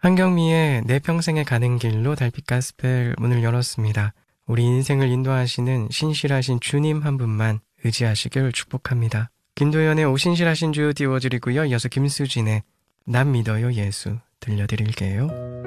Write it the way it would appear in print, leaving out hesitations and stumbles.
한경미의 내 평생에 가는 길로 달빛 가스펠 문을 열었습니다. 우리 인생을 인도하시는 신실하신 주님 한 분만 의지하시길 축복합니다. 김도연의 오신실하신 주 띄워드리고요. 이어서 김수진의 난 믿어요 예수 들려드릴게요.